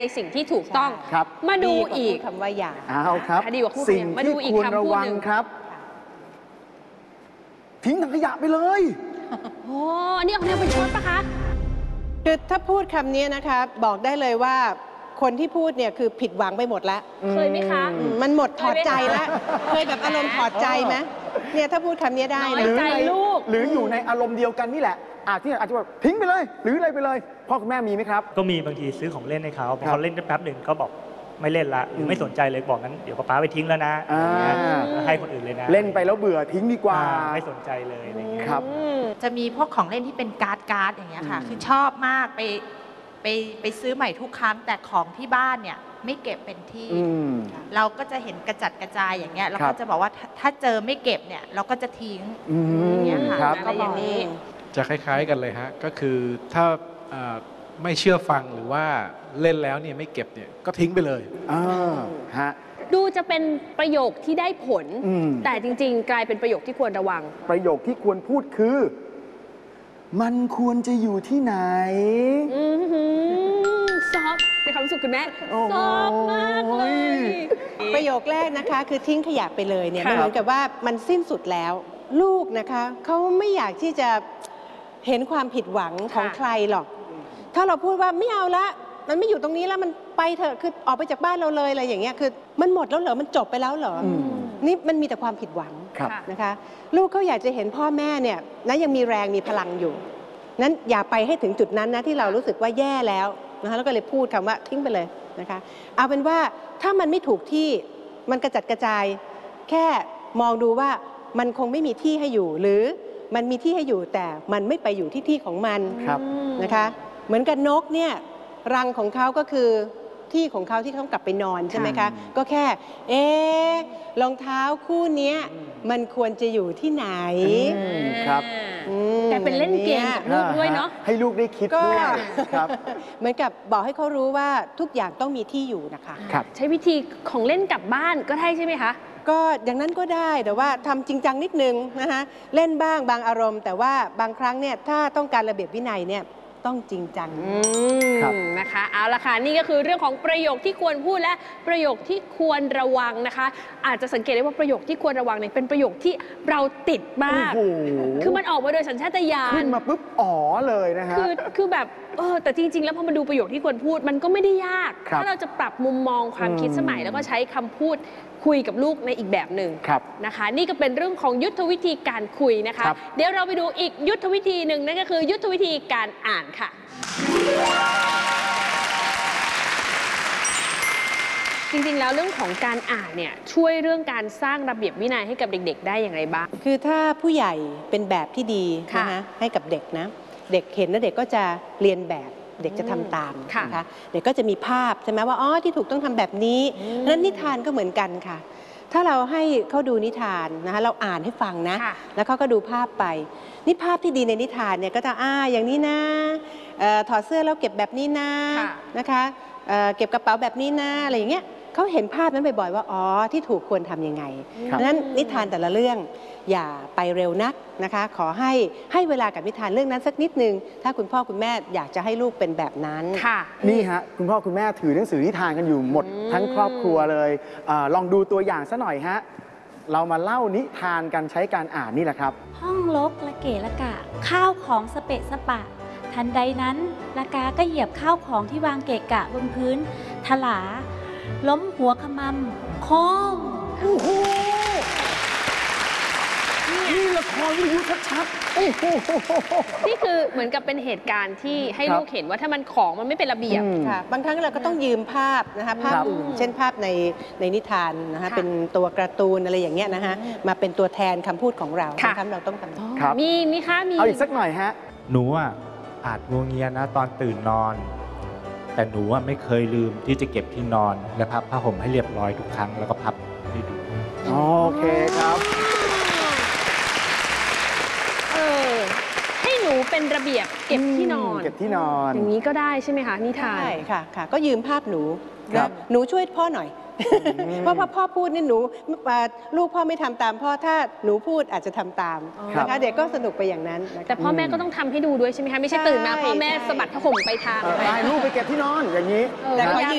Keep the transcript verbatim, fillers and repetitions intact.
ในสิ่งที่ถูกต้องมาดูอีกคำว่าอย่าเอาครับดีกว่าพูดสิ่งที่ควรระวังครับทิ้งถังขยะไปเลยโอ้อันนี้ออกแนวเป็นชดปะคะคือถ้าพูดคำนี้นะคะบอกได้เลยว่าคนที่พูดเนี่ยคือผิดหวังไปหมดแล้วเคยไหมคะมันหมดถอดใจแล้วเคยแบบอารมณ์ถอดใจไหมเนี่ยถ้าพูดคำนี้ได้น้อยใจลูกหรืออยู่ในอารมณ์เดียวกันนี่แหละอาจที่อาจจะแบบทิ้งไปเลยหรืออะไรไปเลยพ่อคุณแม่มีไหมครับก็มีบางทีซื้อของเล่นให้เขาพอเขาเล่นได้แป๊บหนึ่งก็บอกไม่เล่นละหรือไม่สนใจเลยบอกงั้นเดี๋ยวป๊าไปทิ้งแล้วนะให้คนอื่นเลยนะเล่นไปแล้วเบื่อทิ้งดีกว่าไม่สนใจเลยอะไรเงี้ยครับจะมีพวกของเล่นที่เป็นการ์ดการ์ดอย่างเงี้ยค่ะคือชอบมากไปไปไปซื้อใหม่ทุกครั้งแต่ของที่บ้านเนี่ยไม่เก็บเป็นที่เราก็จะเห็นกระจัดกระจายอย่างเงี้ยเราก็จะบอกว่าถ้าเจอไม่เก็บเนี่ยเราก็จะทิ้งอย่างเงี้ยค่ะอะไรอย่างนี้จะคล้ายๆกันเลยฮะก็คือถ้าไม่เชื่อฟังหรือว่าเล่นแล้วเนี่ยไม่เก็บเนี่ยก็ทิ้งไปเลยฮะดูจะเป็นประโยคที่ได้ผลแต่จริงๆกลายเป็นประโยคที่ควรระวังประโยคที่ควรพูดคือมันควรจะอยู่ที่ไหนซอฟในความรู้สึกคุณแม่ซอฟมากเลยประโยคแรกนะคะคือทิ้งขยะไปเลยเนี่ยมันเหมือนกับว่ามันสิ้นสุดแล้วลูกนะคะเขาไม่อยากที่จะเห็นความผิดหวังของใครหรอกถ้าเราพูดว่าไม่เอาละมันไม่อยู่ตรงนี้แล้วมันไปเถอะคือออกไปจากบ้านเราเลยอะไรอย่างเงี้ยคือมันหมดแล้วเหรอมันจบไปแล้วเหรอนี่มันมีแต่ความผิดหวังนะคะลูกเขาอยากจะเห็นพ่อแม่เนี่ยนะยังมีแรงมีพลังอยู่นั้นอย่าไปให้ถึงจุดนั้นนะที่เรารู้สึกว่าแย่แล้วนะคะแล้วก็เลยพูดคำว่าทิ้งไปเลยนะคะเอาเป็นว่าถ้ามันไม่ถูกที่มันกระจัดกระจายแค่มองดูว่ามันคงไม่มีที่ให้อยู่หรือมันมีที่ให้อยู่แต่มันไม่ไปอยู่ที่ที่ของมันนะคะเหมือนกับนกเนี่ยรังของเขาก็คือที่ของเขาที่เขากลับไปนอนใช่ไหมคะก็แค่เอ๊ะรองเท้าคู่นี้มันควรจะอยู่ที่ไหนครับแต่เป็นเล่นเกมกับลูกด้วยเนาะให้ลูกได้คิดด้วยครับเหมือนกับบอกให้เขารู้ว่าทุกอย่างต้องมีที่อยู่นะคะใช้วิธีของเล่นกลับบ้านก็ได้ใช่ไหมคะก็อย่างนั้นก็ได้แต่ว่าทำจริงจังนิดนึงนะคะเล่นบ้างบางอารมณ์แต่ว่าบางครั้งเนี่ยถ้าต้องการระเบียบวินัยเนี่ยต้องจริงจังนะคะเอาละค่ะนี่ก็คือเรื่องของประโยคที่ควรพูดและประโยคที่ควรระวังนะคะอาจจะสังเกตได้ว่าประโยคที่ควรระวังเนี่ยเป็นประโยคที่เราติดมากคือมันออกมาโดยสัญชาตญาณขึ้นมาปุ๊บอ๋อเลยนะฮะคือคือแบบเออแต่จริงๆแล้วพอมาดูประโยคที่ควรพูดมันก็ไม่ได้ยากถ้าเราจะปรับมุมมองความคิดสมัยแล้วก็ใช้คำพูดคุยกับลูกในอีกแบบหนึ่งนะคะนี่ก็เป็นเรื่องของยุทธวิธีการคุยนะคะเดี๋ยวเราไปดูอีกยุทธวิธีหนึ่งนั่นก็คือยุทธวิธีการอ่านค่ะจริงๆแล้วเรื่องของการอ่านเนี่ยช่วยเรื่องการสร้างระเบียบวินัยให้กับเด็กๆได้อย่างไรบ้างคือถ้าผู้ใหญ่เป็นแบบที่ดีนะคะให้กับเด็กนะเด็กเห็นแล้วเด็กก็จะเรียนแบบเด็กจะทำตามนะคะเด็กก็จะมีภาพใช่ไหมว่าอ๋อที่ถูกต้องทำแบบนี้นั้นนิทานก็เหมือนกันค่ะถ้าเราให้เขาดูนิทานนะคะเราอ่านให้ฟังนะแล้วเขาก็ดูภาพไปนี่ภาพที่ดีในนิทานเนี่ยก็จะอ่าอย่างนี้นะถอดเสื้อแล้วเก็บแบบนี้นะนะคะเก็บกระเป๋าแบบนี้นะอะไรอย่างเงี้ยเขาเห็นภาพนั้นบ่อยๆว่าอ๋อที่ถูกควรทำยังไงดังนั้นนิทานแต่ละเรื่องอย่าไปเร็วนักนะคะขอให้ให้เวลากับนิทานเรื่องนั้นสักนิดนึงถ้าคุณพ่อคุณแม่อยากจะให้ลูกเป็นแบบนั้นค่ะนี่ฮะคุณพ่อคุณแม่ถือหนังสือนิทานกันอยู่หมดทั้งครอบครัวเลยอลองดูตัวอย่างซะหน่อยฮะเรามาเล่านิทานกันใช้การอ่านนี่แหละครับห้องรกละเกะละกะข้าวของสเปะสปะทันใดนั้นละกาก็เหยียบข้าวของที่วางเกะกะบนพื้นถลาล้มหัวขมำโค้งโอ้โหนี่ละครวิทยุชัดๆโอ้โหนี่คือเหมือนกับเป็นเหตุการณ์ที่ให้ลูกเห็นว่าถ้ามันของมันไม่เป็นระเบียบค่ะบางครั้งเราก็ต้องยืมภาพนะคะภาพอื่นเช่นภาพในในนิทานนะคะเป็นตัวการ์ตูนอะไรอย่างเงี้ยนะคะมาเป็นตัวแทนคำพูดของเราบางครั้งเราต้องทำมีมีคะมีเอาอีกสักหน่อยฮะหนูอ่ะอาจงวงเงียนะตอนตื่นนอนแต่หนูอ่ะไม่เคยลืมที่จะเก็บที่นอนและพับผ้าห่มให้เรียบร้อยทุกครั้งแล้วก็พับให้ดูโอเคครับเออให้หนูเป็นระเบียบเก็บที่นอนเก็บที่นอนอย่างนี้ก็ได้ใช่ไหมคะนิทานใช่ค่ะค่ะก็ยืมภาพหนูนะหนูช่วยพ่อหน่อยเพราะพ่อพูดนี่หนูลูกพ่อไม่ทำตามพ่อถ้าหนูพูดอาจจะทำตามนะคะเด็กก็สนุกไปอย่างนั้นแต่พ่อแม่ก็ต้องทำให้ดูด้วยใช่ไหมคะไม่ใช่ตื่นมาพ่อแม่สะบัดผ้าห่มไปทางลูกไปเก็บที่นอนอย่างนี้แต่ขอยืม